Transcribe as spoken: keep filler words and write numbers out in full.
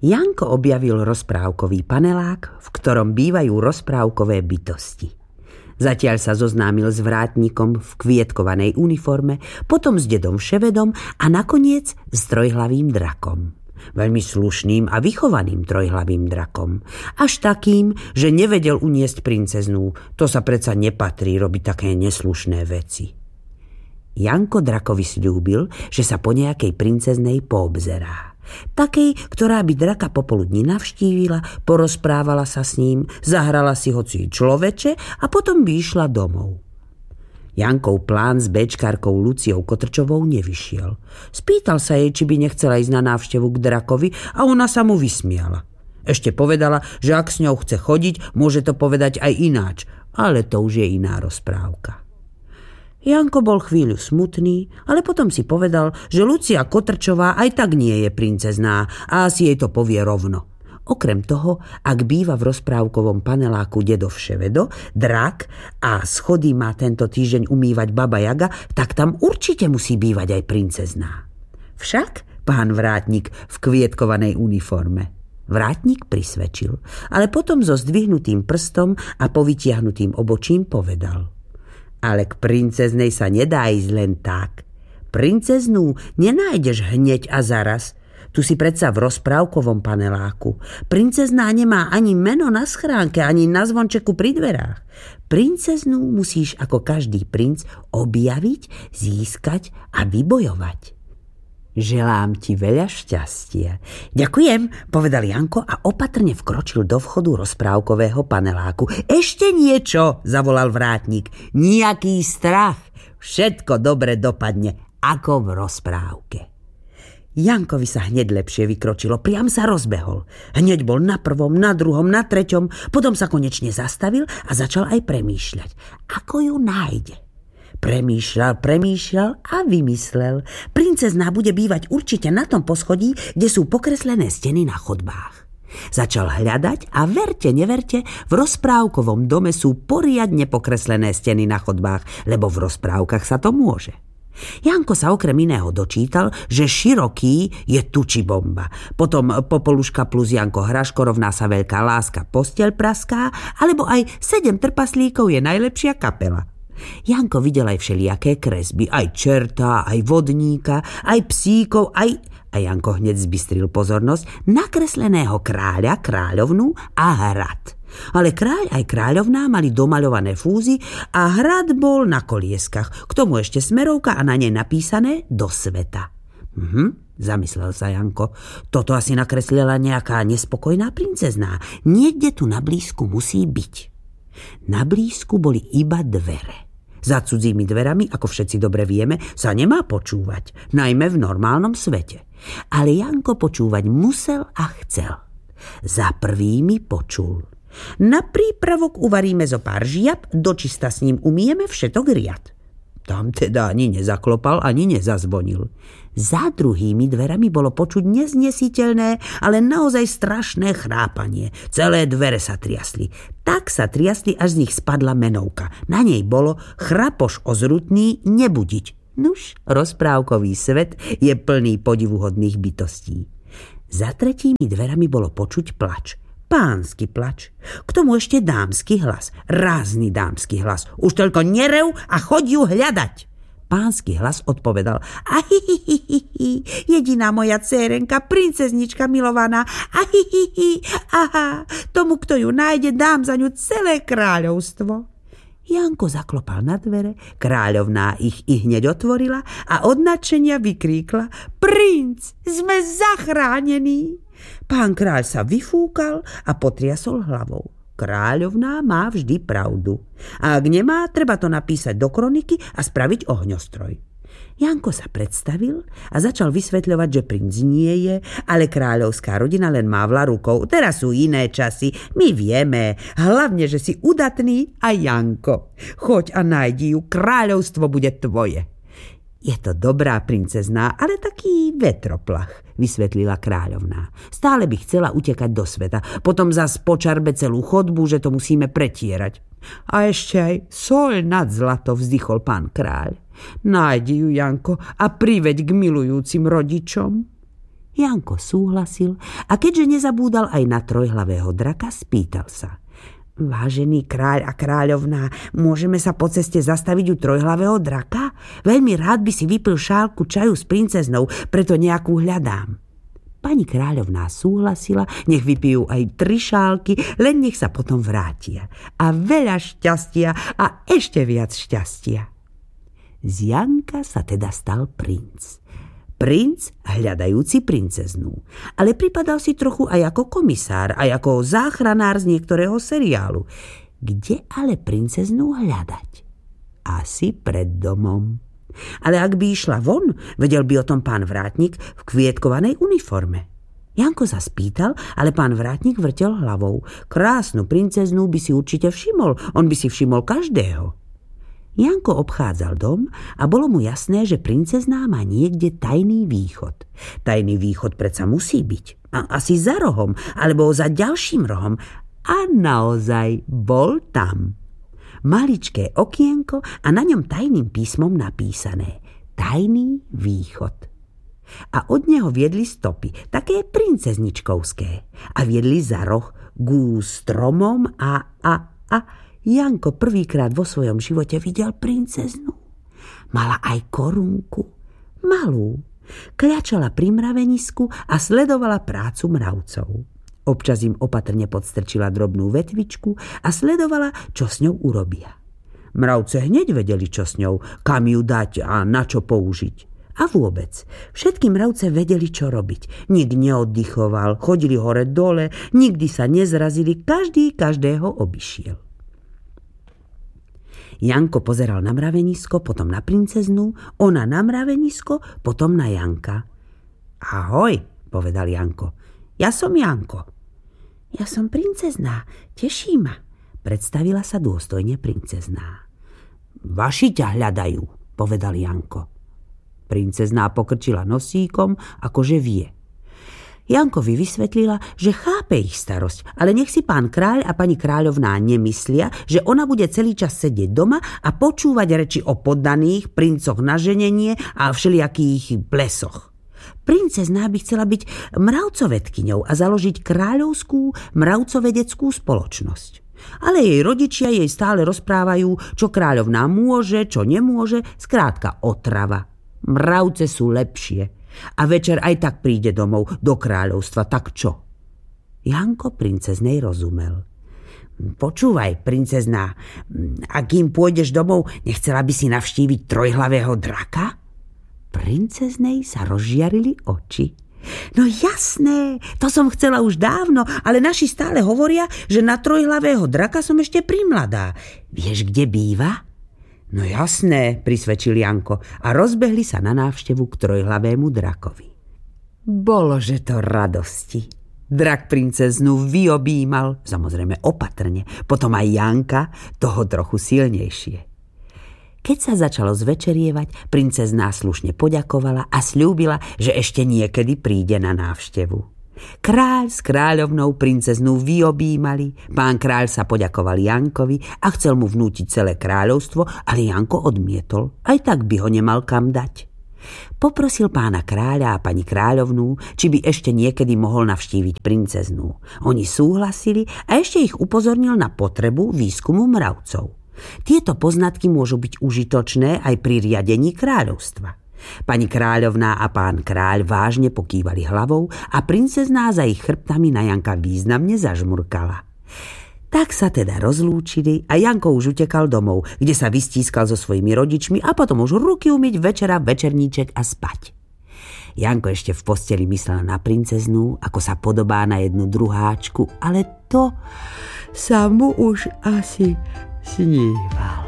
Janko objavil rozprávkový panelák, v ktorom bývajú rozprávkové bytosti. Zatiaľ sa zoznámil s vrátnikom v kvietkovanej uniforme, potom s dedom Vševedom a nakoniec s trojhlavým drakom. Veľmi slušným a vychovaným trojhlavým drakom. Až takým, že nevedel uniesť princeznú. To sa predsa nepatrí robiť také neslušné veci. Janko drakovi sľúbil, že sa po nejakej princeznej poobzerá. Takej, ktorá by draka popoludní navštívila, porozprávala sa s ním, zahrala si hoci človeče a potom by išla domov. Jankov plán s béčkárkou Luciou Kotrčovou nevyšiel. Spýtal sa jej, či by nechcela ísť na návštevu k drakovi a ona sa mu vysmiala. Ešte povedala, že ak s ňou chce chodiť, môže to povedať aj ináč, ale to už je iná rozprávka. Janko bol chvíľu smutný, ale potom si povedal, že Lucia Kotrčová aj tak nie je princezná a asi jej to povie rovno. Okrem toho, ak býva v rozprávkovom paneláku dedo Vševedo, drak a schody má tento týždeň umývať baba Jaga, tak tam určite musí bývať aj princezná. Však pán vrátnik v kvietkovanej uniforme. Vrátnik prisvedčil, ale potom so zdvihnutým prstom a povytiahnutým obočím povedal: ale k princeznej sa nedá ísť len tak. Princeznú nenájdeš hneď a zaraz. Tu si predsa v rozprávkovom paneláku. Princezná nemá ani meno na schránke, ani na zvončeku pri dverách. Princeznú musíš ako každý princ objaviť, získať a vybojovať. Želám ti veľa šťastia. Ďakujem, povedal Janko a opatrne vkročil do vchodu rozprávkového paneláku. Ešte niečo, zavolal vrátnik. Nijaký strach. Všetko dobre dopadne, ako v rozprávke. Jankovi sa hneď lepšie vykročilo, priam sa rozbehol. Hneď bol na prvom, na druhom, na treťom, potom sa konečne zastavil a začal aj premýšľať, ako ju nájde. Premýšľal, premýšľal a vymyslel. Princezná bude bývať určite na tom poschodí, kde sú pokreslené steny na chodbách. Začal hľadať a verte, neverte, v rozprávkovom dome sú poriadne pokreslené steny na chodbách, lebo v rozprávkach sa to môže. Janko sa okrem iného dočítal, že Široký je tučibomba. Potom Popoluška plus Janko Hraško rovná sa Veľká láska posteľ praská, alebo aj Sedem trpaslíkov je najlepšia kapela. Janko videl aj všelijaké kresby, aj čerta, aj vodníka, aj psíkov, aj... A Janko hneď zbystril pozornosť, nakresleného kráľa, kráľovnú a hrad. Ale kráľ aj kráľovná mali domaľované fúzy a hrad bol na kolieskach. K tomu ešte smerovka a na nej napísané do sveta. Mhm, zamyslel sa Janko. Toto asi nakreslila nejaká nespokojná princezná. Niekde tu na blízku musí byť. Na blízku boli iba dvere. Za cudzími dverami, ako všetci dobre vieme, sa nemá počúvať, najmä v normálnom svete. Ale Janko počúvať musel a chcel. Za prvými počul. Na prípravok uvaríme zo pár žiab, dočista s ním umieme všetok riad. Tam teda ani nezaklopal, ani nezazvonil. Za druhými dverami bolo počuť neznesiteľné, ale naozaj strašné chrápanie. Celé dvere sa triasli. Tak sa triasli, až z nich spadla menovka. Na nej bolo Chrapoš ozrutný nebudiť. Nuž, rozprávkový svet je plný podivuhodných bytostí. Za tretími dverami bolo počuť plač. Pánsky plač. K tomu ešte dámsky hlas. Rázny dámsky hlas. Už toľko nerev a choď ju hľadať. Pánsky hlas odpovedal: Ahihihihi, jediná moja dcérenka, princeznička milovaná. Ahihihi, aha, tomu, kto ju nájde, dám za ňu celé kráľovstvo. Janko zaklopal na dvere, kráľovná ich i hneď otvorila a od nadšenia vykríkla: Princ, sme zachránení! Pán kráľ sa vyfúkal a potriasol hlavou. Kráľovná má vždy pravdu. A ak nemá, treba to napísať do kroniky a spraviť ohňostroj. Janko sa predstavil a začal vysvetľovať, že princ nie je, ale kráľovská rodina len mávla rukou. Teraz sú iné časy, my vieme. Hlavne, že si udatný a Janko. Choď a nájdi ju, kráľovstvo bude tvoje. Je to dobrá princezná, ale taký vetroplach, vysvetlila kráľovná. Stále by chcela utekať do sveta, potom zas počarbe celú chodbu, že to musíme pretierať. A ešte aj soľ nad zlato, vzdychol pán kráľ. Nájdi ju, Janko, a priveď k milujúcim rodičom. Janko súhlasil a keďže nezabúdal aj na trojhlavého draka, spýtal sa: Vážený kráľ a kráľovná, môžeme sa po ceste zastaviť u trojhlavého draka? Veľmi rád by si vypil šálku čaju s princeznou, preto nejakú hľadám. Pani kráľovná súhlasila, nech vypijú aj tri šálky, len nech sa potom vrátia. A veľa šťastia a ešte viac šťastia. Z Janka sa teda stal princ. Princ hľadajúci princeznú, ale pripadal si trochu aj ako komisár, aj ako záchranár z niektorého seriálu. Kde ale princeznú hľadať? Asi pred domom. Ale ak by išla von, vedel by o tom pán vrátnik v kvietkovanej uniforme. Janko sa spýtal, ale pán vrátnik vrtel hlavou. Krásnu princeznú by si určite všimol, on by si všimol každého. Janko obchádzal dom a bolo mu jasné, že princezná má niekde tajný východ. Tajný východ predsa musí byť. A asi za rohom, alebo za ďalším rohom. A naozaj bol tam. Maličké okienko a na ňom tajným písmom napísané Tajný východ. A od neho viedli stopy, také princezničkovské. A viedli za roh ku stromom a, a, a... Janko prvýkrát vo svojom živote videl princeznú. Mala aj korunku, malú. Kľačala pri mravenisku a sledovala prácu mravcov. Občas im opatrne podstrčila drobnú vetvičku a sledovala, čo s ňou urobia. Mravce hneď vedeli, čo s ňou, kam ju dať a na čo použiť. A vôbec, všetky mravce vedeli, čo robiť. Nik neoddychoval, chodili hore dole, nikdy sa nezrazili, každý každého obišiel. Janko pozeral na mravenisko, potom na princeznú, ona na mravenisko, potom na Janka. Ahoj, povedal Janko. Ja som Janko. Ja som princezná, teší ma, predstavila sa dôstojne princezná. Vaši ťa hľadajú, povedal Janko. Princezná pokrčila nosíkom, akože vie. Jankovi vysvetlila, že chápe ich starosť, ale nech si pán kráľ a pani kráľovná nemyslia, že ona bude celý čas sedieť doma a počúvať reči o poddaných, princoch na ženenie a všelijakých plesoch. Princezná by chcela byť mravcovedkyňou a založiť kráľovskú mravcovedeckú spoločnosť. Ale jej rodičia jej stále rozprávajú, čo kráľovná môže, čo nemôže, skrátka otrava. Mravce sú lepšie. A večer aj tak príde domov do kráľovstva, tak čo? Janko princeznej rozumel. Počúvaj, princezná, a kým pôjdeš domov, nechcela by si navštíviť trojhlavého draka? Princeznej sa rozžiarili oči. No jasné, to som chcela už dávno, ale naši stále hovoria, že na trojhlavého draka som ešte primladá. Vieš, kde býva? No jasné, prisvedčil Janko a rozbehli sa na návštevu k trojhlavému drakovi. Bolože to radosti. Drak princeznú vyobímal, samozrejme opatrne, potom aj Janka, toho trochu silnejšie. Keď sa začalo zvečerievať, princezná slušne poďakovala a sľúbila, že ešte niekedy príde na návštevu. Kráľ s kráľovnou princeznú vyobímali, pán kráľ sa poďakoval Jankovi a chcel mu vnútiť celé kráľovstvo, ale Janko odmietol, aj tak by ho nemal kam dať. Poprosil pána kráľa a pani kráľovnú, či by ešte niekedy mohol navštíviť princeznú. Oni súhlasili a ešte ich upozornil na potrebu výskumu mravcov. Tieto poznatky môžu byť užitočné aj pri riadení kráľovstva. Pani kráľovná a pán kráľ vážne pokývali hlavou a princezná za ich chrbtami na Janka významne zažmurkala. Tak sa teda rozlúčili a Janko už utekal domov, kde sa vystískal so svojimi rodičmi a potom už ruky umyť, večera, večerníček a spať. Janko ešte v posteli myslel na princeznú, ako sa podobá na jednu druháčku, ale to sa mu už asi sníval.